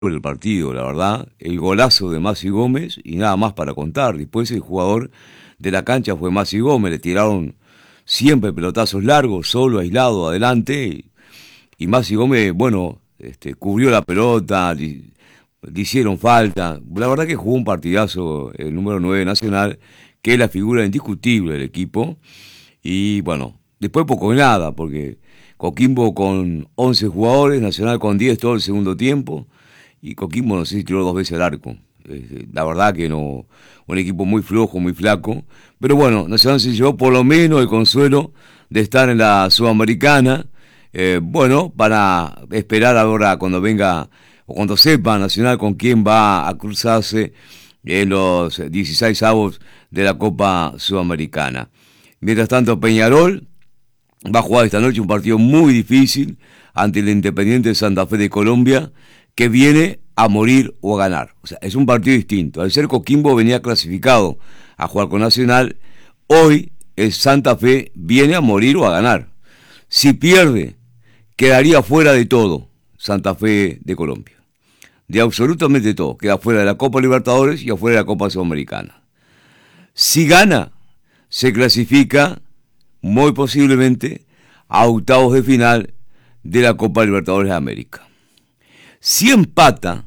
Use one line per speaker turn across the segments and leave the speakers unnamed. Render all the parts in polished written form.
el partido, la verdad, el golazo de Maxi Gómez y nada más para contar. Después el jugador de la cancha fue Maxi Gómez, le tiraron siempre pelotazos largos, solo, aislado, adelante, y Maxi Gómez, bueno, cubrió la pelota, le hicieron falta. La verdad que jugó un partidazo el número 9 Nacional, que es la figura indiscutible del equipo, y bueno, después poco y nada, porque Coquimbo con 11 jugadores, Nacional con 10 todo el segundo tiempo, y Coquimbo no sé si tiró 2 veces el arco. La verdad que no, un equipo muy flojo, muy flaco, pero bueno, Nacional se llevó por lo menos el consuelo de estar en la Sudamericana, bueno, para esperar ahora cuando venga, o cuando sepa Nacional con quién va a cruzarse en los 16avos de la Copa Sudamericana. Mientras tanto, Peñarol va a jugar esta noche un partido muy difícil ante el Independiente de Santa Fe de Colombia, que viene a morir o a ganar. O sea, es un partido distinto. Al ser Coquimbo venía clasificado a jugar con Nacional, hoy el Santa Fe viene a morir o a ganar. Si pierde, quedaría fuera de todo Santa Fe de Colombia. De absolutamente todo. Queda fuera de la Copa Libertadores y afuera de la Copa Sudamericana. Si gana, se clasifica muy posiblemente a octavos de final de la Copa Libertadores de América. Si empata,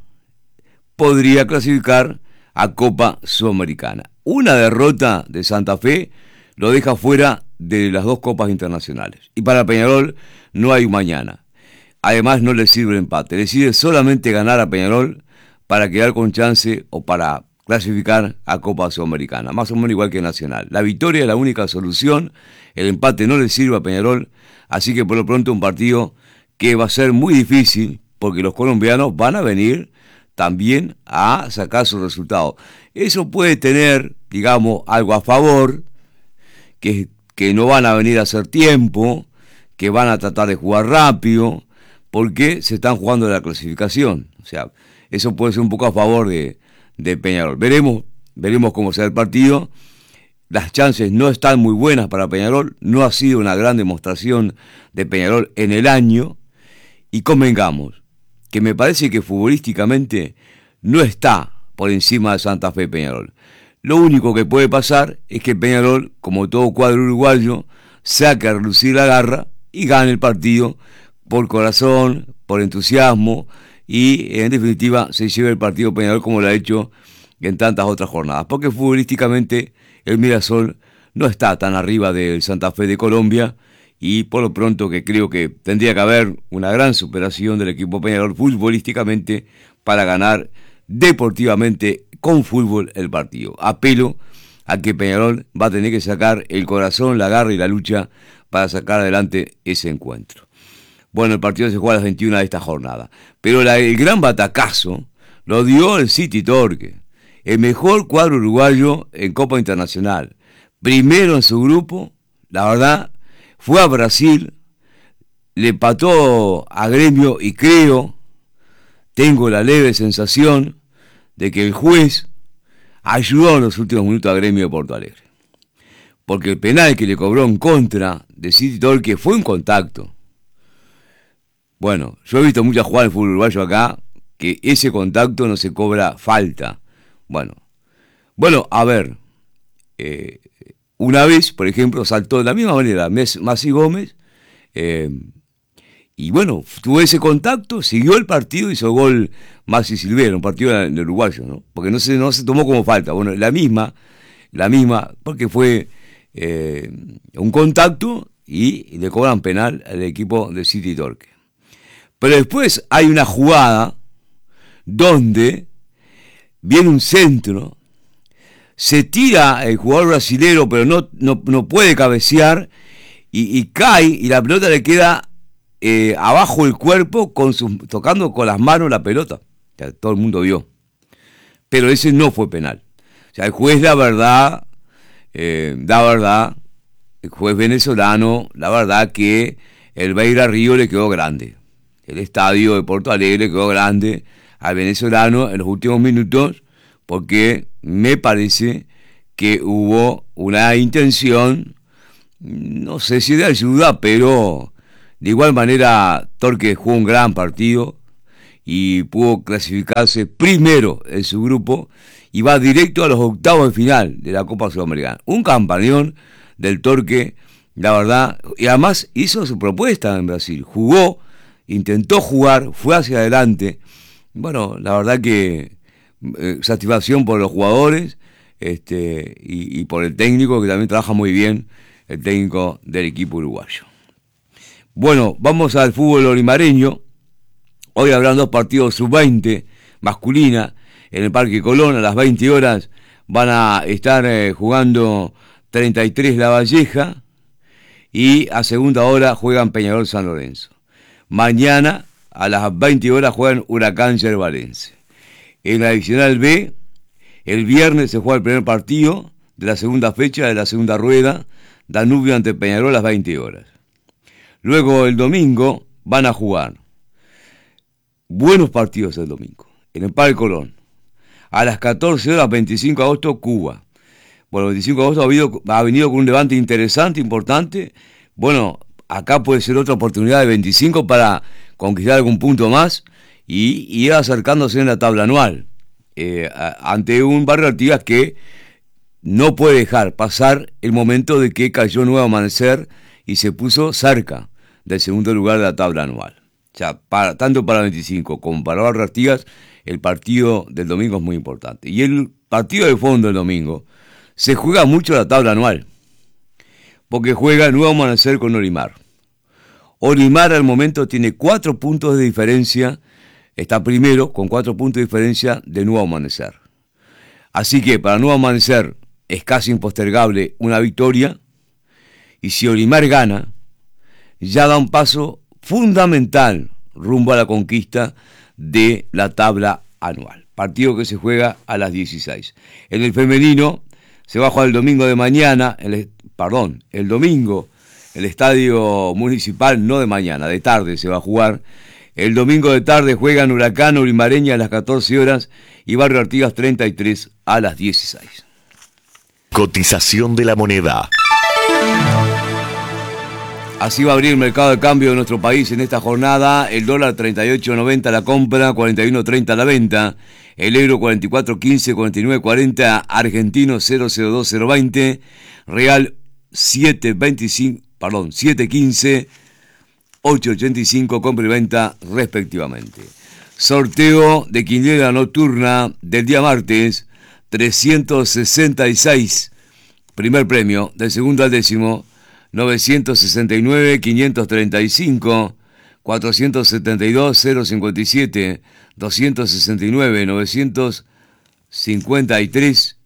podría clasificar a Copa Sudamericana. Una derrota de Santa Fe lo deja fuera de las dos copas internacionales. Y para Peñarol no hay mañana. Además no le sirve el empate, le sirve solamente ganar a Peñarol para quedar con chance o para clasificar a Copa Sudamericana, más o menos igual que Nacional. La victoria es la única solución, el empate no le sirve a Peñarol, así que por lo pronto un partido que va a ser muy difícil, porque los colombianos van a venir también a sacar sus resultados. Eso puede tener, digamos, algo a favor, que no van a venir a hacer tiempo, que van a tratar de jugar rápido, porque se están jugando la clasificación. O sea, eso puede ser un poco a favor de Peñarol. Veremos cómo será el partido. Las chances no están muy buenas para Peñarol, no ha sido una gran demostración de Peñarol en el año, y convengamos que me parece que futbolísticamente no está por encima de Santa Fe Peñarol. Lo único que puede pasar es que Peñarol, como todo cuadro uruguayo, saque a relucir la garra y gane el partido por corazón, por entusiasmo, y en definitiva se lleve el partido Peñarol como lo ha hecho en tantas otras jornadas, porque futbolísticamente el Mirasol no está tan arriba del Santa Fe de Colombia, y por lo pronto que creo que tendría que haber una gran superación del equipo Peñarol futbolísticamente para ganar deportivamente con fútbol el partido. Apelo a que Peñarol va a tener que sacar el corazón, la garra y la lucha para sacar adelante ese encuentro. Bueno, el partido se juega a las 21 de esta jornada, pero el gran batacazo lo dio el City Torque, el mejor cuadro uruguayo en Copa Internacional. Primero en su grupo, la verdad, fue a Brasil, le empató a Gremio y tengo la leve sensación de que el juez ayudó en los últimos minutos a Gremio de Porto Alegre. Porque el penal que le cobró en contra de City Torque fue un contacto. Bueno, yo he visto muchas jugadas de fútbol uruguayo acá, que ese contacto no se cobra falta. Bueno, a ver, una vez, por ejemplo, saltó de la misma manera Maxi Gómez, y bueno, tuvo ese contacto, siguió el partido, hizo gol Maxi Silvera, un partido de uruguayo, ¿no? Porque no se tomó como falta. Bueno, la misma, porque fue un contacto y le cobran penal al equipo de City Torque. Pero después hay una jugada donde viene un centro, se tira el jugador brasilero, pero no puede cabecear, y cae, y la pelota le queda abajo del cuerpo, tocando con las manos la pelota. O sea, todo el mundo vio. Pero ese no fue penal. O sea, el juez, el juez venezolano, la verdad que el Beira Río le quedó grande. El estadio de Porto Alegre quedó grande al venezolano en los últimos minutos, porque me parece que hubo una intención, no sé si de ayuda, pero de igual manera Torque jugó un gran partido y pudo clasificarse primero en su grupo y va directo a los octavos de final de la Copa Sudamericana. Un campañón del Torque, la verdad, y además hizo su propuesta en Brasil, jugó, intentó jugar, fue hacia adelante. Bueno, la verdad que satisfacción por los jugadores y por el técnico, que también trabaja muy bien, el técnico del equipo uruguayo. Bueno, vamos al fútbol olimareño. Hoy habrán 2 partidos sub-20 masculina en el Parque Colón. A las 20 horas van a estar jugando 33 La Valleja y a segunda hora juegan Peñarol San Lorenzo. Mañana a las 20 horas juegan Huracán Yerbalense. En la Divisional B, el viernes se juega el primer partido de la segunda fecha de la segunda rueda, Danubio ante Peñarol a las 20 horas. Luego el domingo van a jugar buenos partidos el domingo, en el Parque Colón. A las 14 horas, 25 de agosto, Cuba. Bueno, el 25 de agosto ha venido con un levante interesante, importante. Bueno, acá puede ser otra oportunidad de 25 para conquistar algún punto más y ir acercándose en la tabla anual. Ante un Barrio Artigas que no puede dejar pasar el momento de que cayó Nuevo Amanecer y se puso cerca del segundo lugar de la tabla anual. O sea, tanto para 25 como para Barrio Artigas, el partido del domingo es muy importante. Y el partido de fondo del domingo se juega mucho la tabla anual, porque juega Nuevo Amanecer con Olimar. Olimar al momento tiene 4 puntos de diferencia, está primero con 4 puntos de diferencia de Nuevo Amanecer. Así que para Nuevo Amanecer es casi impostergable una victoria, y si Olimar gana, ya da un paso fundamental rumbo a la conquista de la tabla anual. Partido que se juega a las 16. En el femenino se va a jugar el domingo de mañana, el domingo, el estadio municipal, no de mañana, de tarde se va a jugar. El domingo de tarde juegan Huracán Olimareña a las 14 horas y Barrio Artigas 33 a las 16.
Cotización de la moneda.
Así va a abrir el mercado de cambio de nuestro país en esta jornada. El dólar 38.90 la compra, 41.30 la venta. El euro 44.15, 49.40, argentino 002.020, real 7.15, 8.85, compra y venta respectivamente. Sorteo de quiniela nocturna del día martes, 366, primer premio, del segundo al décimo, 969, 535, 472, 057, 269, 953,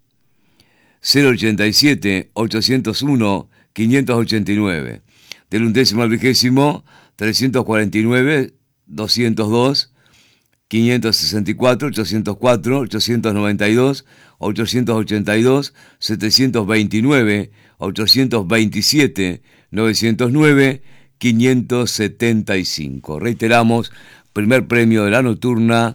087, 801, 589. Del undécimo al vigésimo, 349, 202, 564, 804, 892, 882, 729, 827, 909, 575. Reiteramos, primer premio de la nocturna,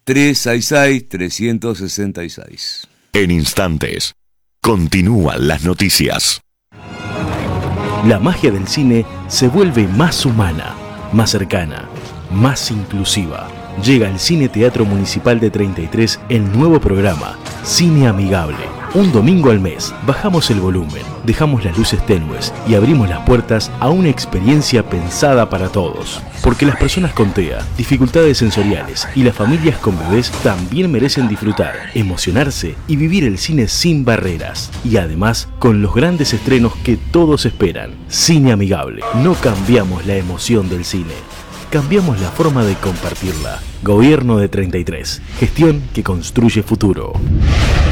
366-366.
En instantes, continúan las noticias.
La magia del cine se vuelve más humana, más cercana, más inclusiva. Llega al Cine Teatro Municipal de 33 el nuevo programa Cine Amigable. Un domingo al mes bajamos el volumen, dejamos las luces tenues y abrimos las puertas a una experiencia pensada para todos. Porque las personas con TEA, dificultades sensoriales y las familias con bebés también merecen disfrutar, emocionarse y vivir el cine sin barreras. Y además con los grandes estrenos que todos esperan. Cine Amigable. No cambiamos la emoción del cine. Cambiamos la forma de compartirla. Gobierno de 33. Gestión que construye futuro.